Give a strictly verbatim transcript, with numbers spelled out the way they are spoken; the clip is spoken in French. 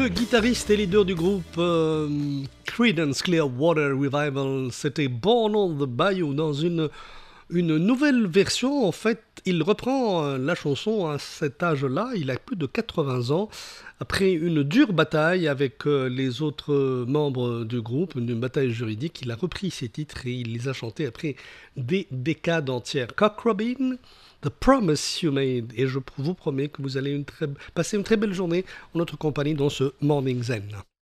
Le guitariste et leader du groupe euh, Creedence Clearwater Revival, c'était Born on the Bayou dans une, une nouvelle version. En fait, il reprend euh, la chanson à cet âge-là, il a plus de quatre-vingts ans. Après une dure bataille avec euh, les autres euh, membres du groupe, une bataille juridique, il a repris ses titres et il les a chantés après des décades entières. Cock Robin, The Promise You Made. Et je vous promets que vous allez une très, passer une très belle journée en notre compagnie dans ce Morning Zen.